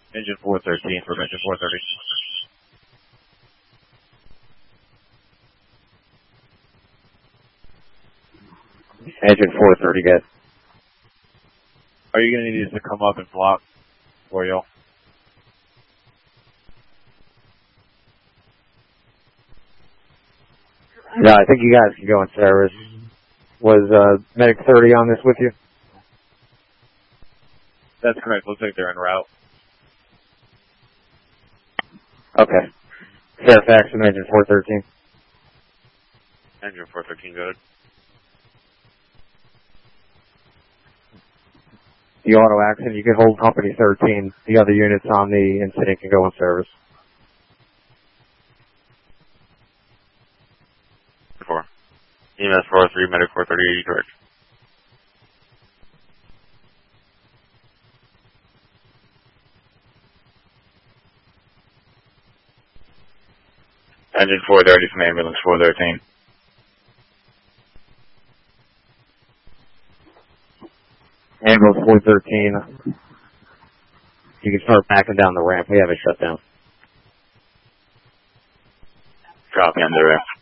Engine 413 for engine 430. Engine 430, good. Are you going to need us to come up and block for y'all? No, I think you guys can go in service. Was Medic 30 on this with you? That's correct. Looks like they're en route. Okay. Fairfax and engine 413. Engine 413, good. The auto accident, you can hold company 13. The other units on the incident can go in service. 4. EMS 403, Medic 430, correct. Engine 430 from ambulance 413. Ambulance 413. You can start backing down the ramp. We have it shut down. Copy on the ramp.